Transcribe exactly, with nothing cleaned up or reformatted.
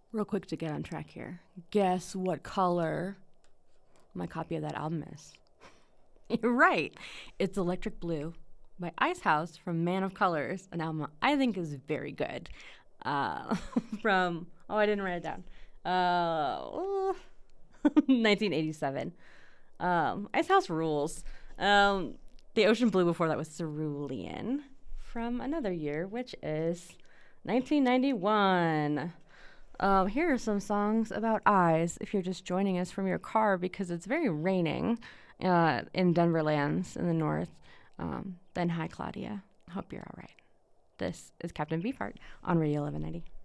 Real quick to get on track here. Guess what color my copy of that album is? You're right. It's Electric Blue by Icehouse from Man of Colors, an album I think is very good. Uh, from, oh, I didn't write it down. Uh, nineteen eighty-seven. Um, Icehouse rules. Um, the Ocean Blue before that was Cerulean from another year, which is nineteen ninety-one. Um, here are some songs about eyes if you're just joining us from your car because it's very raining uh, in Denver lands in the north. Um, then hi, Claudia. Hope you're all right. This is Captain Beefheart on Radio eleven ninety.